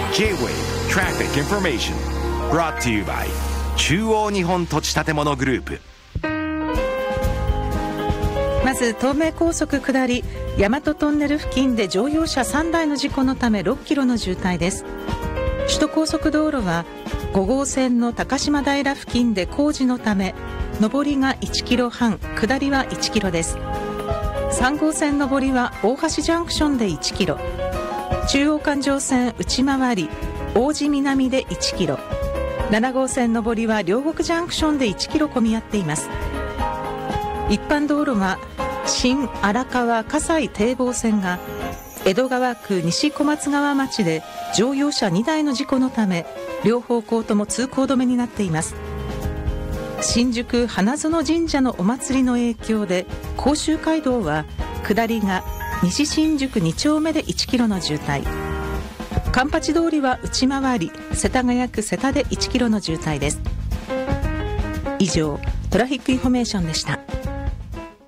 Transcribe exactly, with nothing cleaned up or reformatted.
J-Wave Traffic Information Brought to you by 中央日本土地建物グループ。 まず東名高速下り大和トンネル付近で乗用車さんだいの事故のためろっキロの渋滞です。首都高速道路はご号線の高島平付近で工事のため上りがいちキロはん、下りはいちキロです。さん号線上りは大橋ジャンクションでいちキロ、中央環状線内回り王子南でいちキロ、なな号線上りは両国ジャンクションでいちキロ混み合っています。一般道路は新荒川葛西堤防線が江戸川区西小松川町で乗用車にだいの事故のため両方向とも通行止めになっています。新宿花園神社のお祭りの影響で甲州街道は下りが西新宿に丁目でいちキロの渋滞、環八通りは内回り世田谷区瀬田でいちキロの渋滞です。以上トラフィックインフォメーションでした。